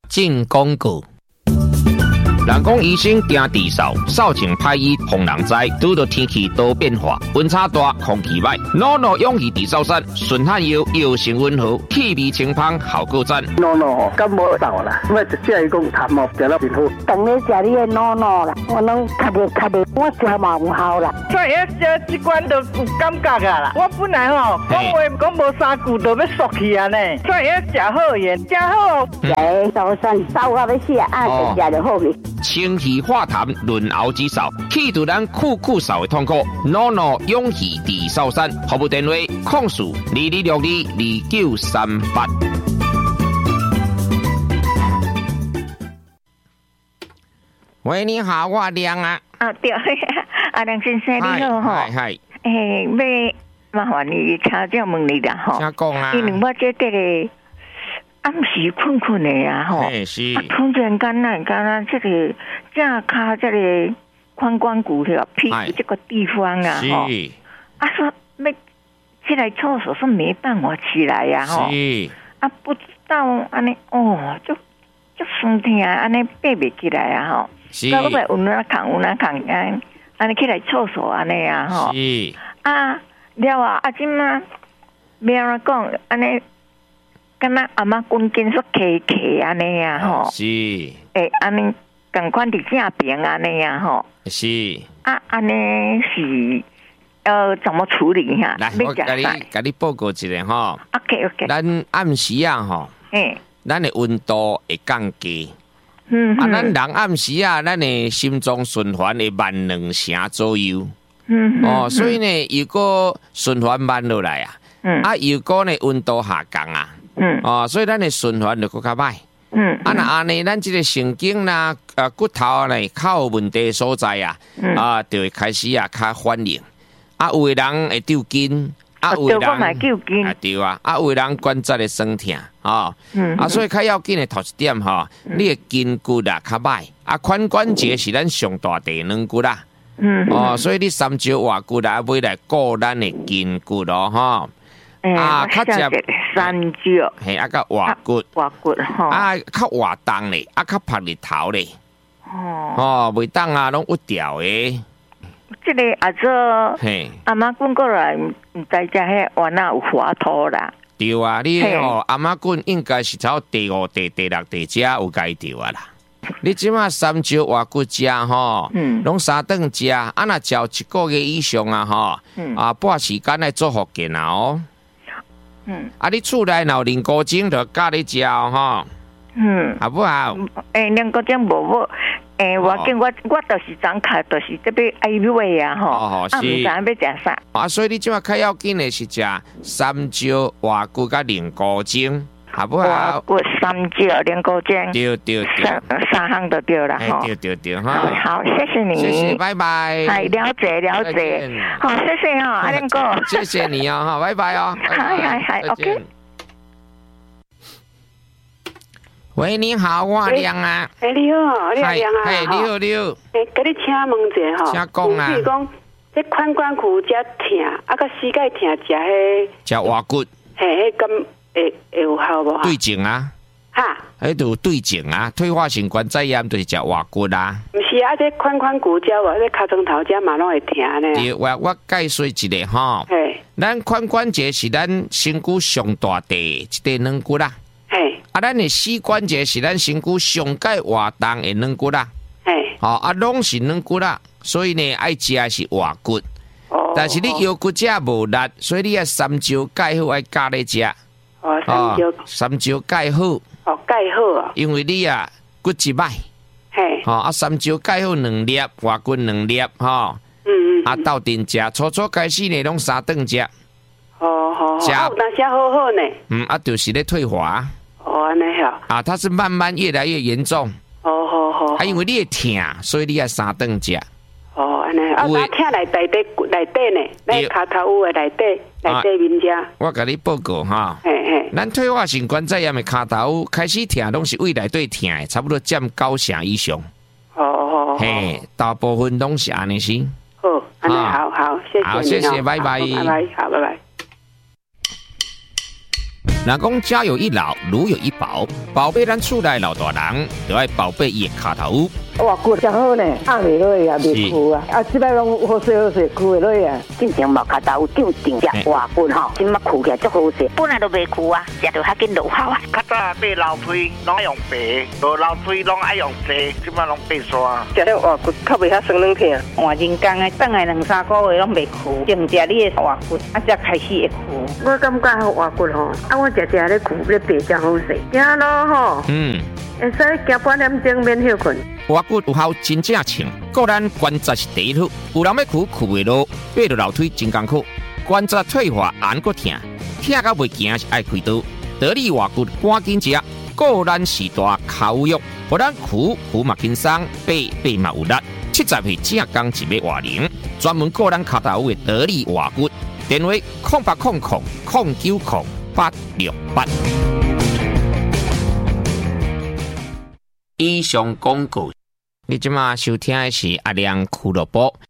进广告。人讲医生惊治扫，扫清歹医防人灾。拄到天气多变化，温差大，空气歹。NONO 勇气治扫山，顺汗药药性温和，气味清芳，效果赞。 NONO 感冒扫啦，我直接讲痰哦，食了真好。 当你食你的NONO啦，我拢咳的，我食嘛有效啦。 所以食这罐就有感觉啊啦。我本来讲话讲无3句就要缩去啊呢，所以食好盐，食好。 食扫山扫到要死啊，食就好去。 清气化痰，润喉止扫，去除咱酷扫的痛苦。NONO 勇气治扫山，服务电话：0422622938。喂，你好，我亮啊。 啊，对，阿亮先生你好哈。 嗨。 要麻烦你请教问你啦吼。 请讲啊。 因为我这个暗时困的呀吼。 是。 突然间这个正卡这个髋关节了，屁股这个地方啊吼。是。啊说要起来厕所是没办法起来呀吼。是。啊不知道安尼就酸痛安尼爬不起来啊吼。是。到尾有哪空安尼起来厕所安尼啊吼。是。啊了啊，今嘛要安怎讲安尼，敢若阿妈筋筋说起安尼啊吼。是。安尼共款伫正边安尼啊吼。是。啊安尼是怎么处理哈？ 来，我甲你报告一下吼。 OK。 咱暗时啊吼，咱的温度会降低。咱人暗时啊，咱的心脏循环会慢2成左右。所以呢，如果循环慢落来啊，如果呢温度下降啊，所以咱的循环就更较歹。那安尼，咱这个神经啦、骨头呢，较有问题的所在啊，就会开始啊较反应。有的人会抽筋，有的人对啊，有的人关节的酸痛，所以较要紧的头一点你的筋骨啊较歹，髋关节是咱上大第2骨啦。所以你3招活骨啊，要来顾咱的筋骨咯，较接 3招， 较活骨， 较活动咧，较晒日头咧，袂当啊，拢屈掉的。 这个阿妈滚过来，唔知只迄弯仔有滑土啦。 对啊，你阿妈滚应该是朝第5、第6、第7有该掉啊啦。你即马3招活骨食拢3顿食，若照1个月以上啊半时间来做复健啊你厝内若有灵骨精就教你食好不好？ 灵骨精无。我见我就是长卡，就是这边爱买啊唔知要食啥。 所以你即马较要紧的是食3招活骨甲灵骨精，好不好？ 活骨3招灵骨精， 对 3项都对啦对好，谢谢你， 谢谢，拜拜。 了解，好，谢谢阿亮哥， 谢谢你拜拜嗨 ，OK。 喂，你好，我亮啊。 你好，亮啊。 你好。 跟你请问一下请讲啊。 比如讲，这髋关节遮痛，甲膝盖痛，食迄。 食活骨。 迄咁会有效无？ 对症啊。 哈。 迄就对症啊，退化性关节炎就是食活骨啊。 毋是啊，这髋节遮或者脚趾头遮嘛拢会痛呢。 对，我解说一下吼。咱髋关节是咱身躯上大第2骨啦。咱的膝关节是咱身躯上界活动的软骨啦，拢是软骨啦，所以呢爱食的是活骨，但是你腰骨遮无力，所以你要3招钙好爱加咧食，3招钙好， 钙好啊， 因为你骨质歹，3招钙好2粒，活骨2粒斗阵食，初开始呢拢3顿食， 食有当时好好呢， 就是咧退化。 安尼好它是慢慢越来越严重。好。因为你会痛，所以你要3顿食。 安尼痛内底呢，咱脚头有的内底面遮。 我甲你报告咱退化性关节炎的脚头开始痛，拢是胃内底痛的，差不多占9成以上。大部分拢是安尼先。 安尼好，谢谢你。 好，谢谢，拜拜。 拜拜，好，拜拜。 若讲家有一老，如有一宝，宝贝咱厝内老大人，就要宝贝伊的骹头。 哇，骨真好呢，压袂落啊，袂枯啊，啊，即摆拢好势好势，枯袂落啊。 进前无骹头长定只活骨吼，今麦枯起来足好势，本来都袂枯啊，食着较紧落效啊。 较早买老水拢爱用白，无老水拢爱用细，即摆拢白刷。 食了活骨较袂遐酸软疼， 换人工的，等下2-3个月拢袂枯，净食你的活骨，啊才开始会枯。 我感觉活骨吼，啊我食咧枯咧白真好势，行咯吼。会使行半点钟免休困。 活骨有效真正称，个咱关节是第一处，有人要枯袂落，爬着楼梯真艰苦，关节退化按搁疼，疼到袂行是爱开刀。得力活骨赶紧食，个咱时大口肉，互咱枯嘛轻松，爬嘛有力。70岁正刚一尾活龄，专门个咱骹头的得力活骨。电话0800090868。以上广告，你即马收听的是阿亮俱乐部。